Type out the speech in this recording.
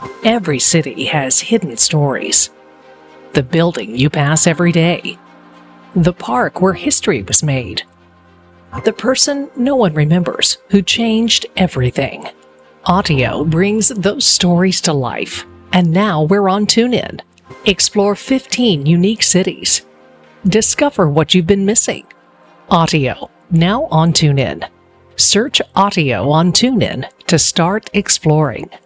Every city has hidden stories. The building you pass every day. The park where history was made. The person no one remembers who changed everything. Audio brings those stories to life. And now we're on TuneIn. Explore 15 unique cities. Discover what you've been missing. Audio, now on TuneIn. Search Audio on TuneIn to start exploring.